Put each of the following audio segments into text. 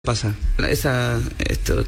Pasa, estos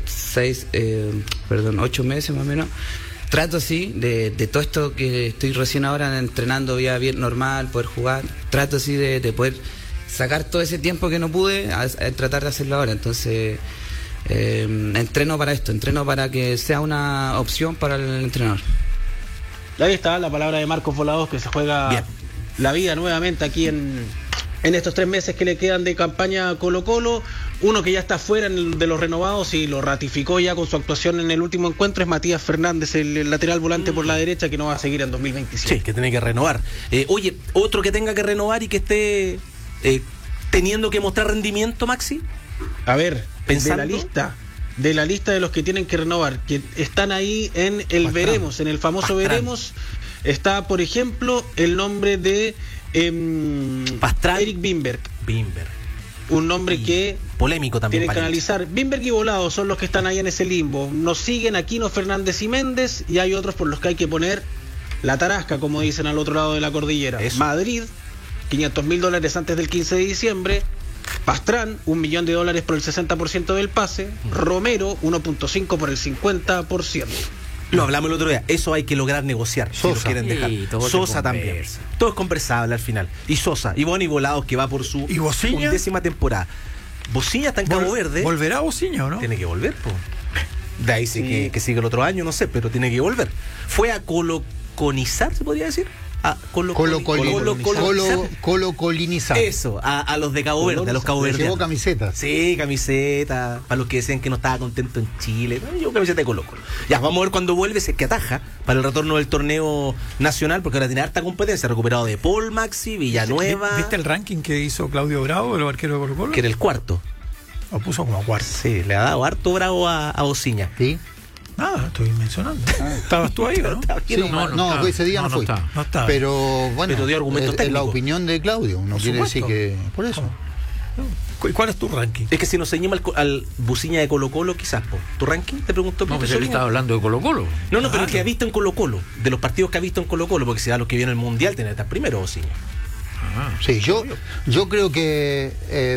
8 meses más o menos, trato así de todo esto que estoy recién ahora entrenando ya bien normal, poder jugar, trato así de poder sacar todo ese tiempo que no pude a tratar de hacerlo ahora. Entonces entreno para esto, entreno para que sea una opción para el entrenador. Ahí está la palabra de Marcos Volados, que se juega bien la vida nuevamente aquí en estos 3 meses que le quedan de campaña Colo-Colo. Uno que ya está fuera de los renovados y lo ratificó ya con su actuación en el último encuentro es Matías Fernández, el lateral volante por la derecha, que no va a seguir en 2027. Sí, que tiene que renovar. Oye, otro que tenga que renovar y que esté teniendo que mostrar rendimiento, Maxi. A ver, ¿pensando? de la lista de los que tienen que renovar, que están ahí en el Pastrán. Veremos, en el famoso Pastrán. Veremos, está, por ejemplo, el nombre de Pastrán. Eric Bimberg. Un nombre que polémico también tienen que analizar. Bimberg y Volados son los que están ahí en ese limbo. Nos siguen Aquino, Fernández y Méndez, y hay otros por los que hay que poner la tarasca, como dicen al otro lado de la cordillera. Eso. Madrid, $500,000 antes del 15 de diciembre. Pastrán, $1 millón por el 60% del pase. Romero, 1.5 por el 50%. Lo hablamos el otro día, eso hay que lograr negociar. Sosa, si lo quieren dejar. Sí, Sosa también. Todo es conversable al final. Y Sosa, y Boni Volados, que va por su 11ª temporada. Bociña está en Cabo Verde. ¿Volverá Bociña o no? Tiene que volver, po. De ahí sí que sigue el otro año, no sé, pero tiene que volver. Fue a coloconizar, se podría decir. Colocolinizar. Eso, a los de Cabo Verde, a los Cabo Verde. Llevó camiseta. Sí, camiseta. Para los que decían que no estaba contento en Chile. No, llevó camiseta de Colo-Colo. Ya, vamos a ver cuando vuelve, si es que ataja para el retorno del torneo nacional, porque ahora tiene harta competencia. Recuperado de Paul, Maxi, Villanueva. ¿Viste el ranking que hizo Claudio Bravo, el arquero de Colo-Colo? Que era el cuarto. Lo puso como cuarto. Sí, le ha dado harto bravo a Bociña. Sí. Nada, estoy mencionando. ¿Estabas tú ahí o no? Sí, no, ese día no fui. No estaba. Pero bueno, pero dio argumentos técnicos. Es la opinión de Claudio, no quiere decir que... Por eso. ¿Cuál es tu ranking? Es que si nos ceñimos al Bociña de Colo-Colo, quizás, ¿tu ranking? Te preguntó. No, pero él estaba hablando de Colo-Colo. No, pero el que ha visto en Colo-Colo, de los partidos que ha visto en Colo-Colo, porque si da los que viene el Mundial, tiene que estar primero Bociña. Sí, yo creo que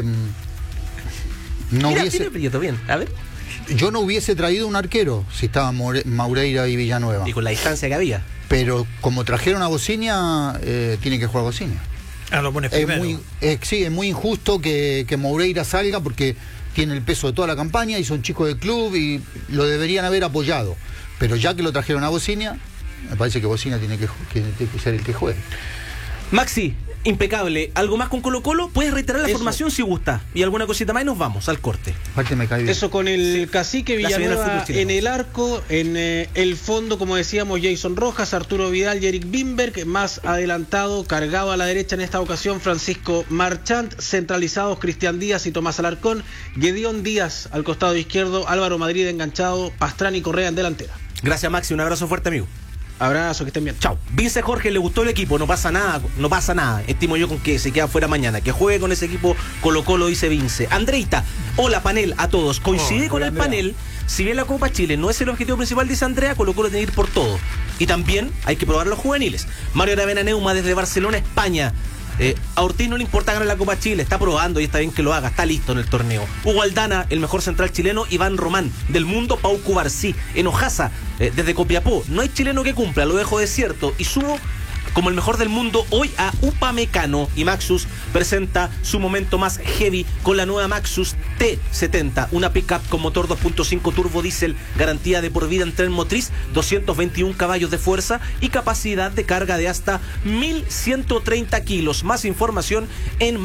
no hubiese... Bien, a ver. Yo no hubiese traído un arquero si estaban Maureira y Villanueva. Y con la distancia que había. Pero como trajeron a Bociña, tiene que jugar Bociña. Lo pones primero. Es muy injusto que Maureira salga porque tiene el peso de toda la campaña y son chicos del club y lo deberían haber apoyado. Pero ya que lo trajeron a Bociña, me parece que Bociña tiene que ser el que juegue. Maxi, impecable. ¿Algo más con Colo-Colo? Puedes reiterar la formación si gusta. Y alguna cosita más y nos vamos al corte. Eso con el cacique Villanueva en el arco, en el fondo, como decíamos, Jason Rojas, Arturo Vidal y Eric Bimberg. Más adelantado, cargado a la derecha en esta ocasión, Francisco Marchant. Centralizados, Cristian Díaz y Tomás Alarcón. Gedeón Díaz al costado izquierdo, Álvaro Madrid enganchado, Pastrán y Correa en delantera. Gracias, Maxi. Un abrazo fuerte, amigo. Abrazo, que estén bien. Chao. Vince Jorge, le gustó el equipo, no pasa nada. Estimo yo con que se queda fuera mañana. Que juegue con ese equipo Colo-Colo, dice Vince. Andreita, hola panel a todos. Coincide con el panel, si bien la Copa Chile no es el objetivo principal, dice Andrea, Colo-Colo tiene que ir por todo. Y también hay que probar los juveniles. Mario Aravena Neuma desde Barcelona, España. A Ortiz no le importa ganar la Copa Chile, está probando y está bien que lo haga, está listo en el torneo. Hugo Aldana, el mejor central chileno. Iván Román, del mundo, Pau Cubarsí. En Ojasa, desde Copiapó, no hay chileno que cumpla, lo dejo desierto. Y subo como el mejor del mundo hoy a Upamecano. Y Maxus presenta su momento más heavy con la nueva Maxus T70, una pickup con motor 2.5 turbo diésel, garantía de por vida en tren motriz, 221 caballos de fuerza y capacidad de carga de hasta 1.130 kilos. Más información en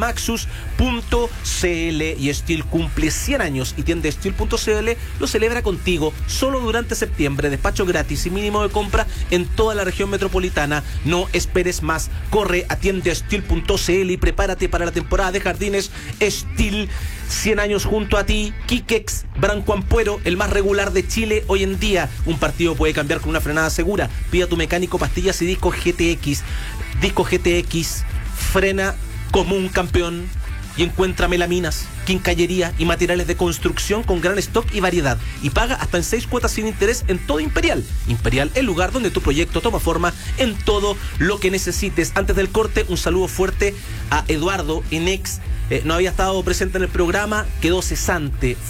maxus.cl. Y Steel cumple 100 años y tienda Steel.cl lo celebra contigo solo durante septiembre. Despacho gratis y mínimo de compra en toda la región metropolitana. No esperes más, corre a tiendasteel.cl y prepárate para la temporada de jardines Steel. 100 años junto a ti. Kikex, Branco Ampuero, el más regular de Chile hoy en día. Un partido puede cambiar con una frenada segura. Pida a tu mecánico pastillas y disco GTX. Disco GTX frena como un campeón. Y encuentra melaminas, quincallería y materiales de construcción con gran stock y variedad. Y paga hasta en 6 cuotas sin interés en todo Imperial. Imperial, el lugar donde tu proyecto toma forma en todo lo que necesites. Antes del corte, un saludo fuerte a Eduardo en no había estado presente en el programa, quedó cesante.